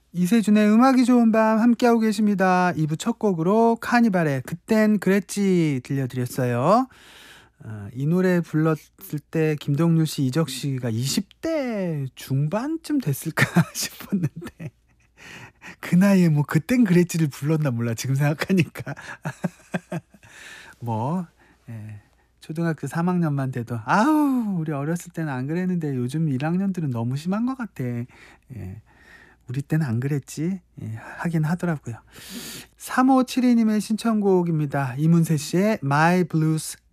이세준의 음악이 좋은 밤 함께하고 계십니다. 2부 첫 곡으로 카니발의 그땐 그랬지 들려드렸어요. 이 노래 불렀을 때 김동률 씨, 이적 씨가 20대 중반쯤 됐을까 싶었는데 그 나이에 뭐 그땐 그랬지를 불렀나 몰라 지금 생각하니까. 뭐 예, 초등학교 3학년만 돼도 아우 우리 어렸을 때는 안 그랬는데 요즘 1학년들은 너무 심한 것 같아. 예. 우리 때는 안 그랬지. 예, 하긴 하더라고요. 3572님의 신청곡입니다. 이문세 씨의 My Blues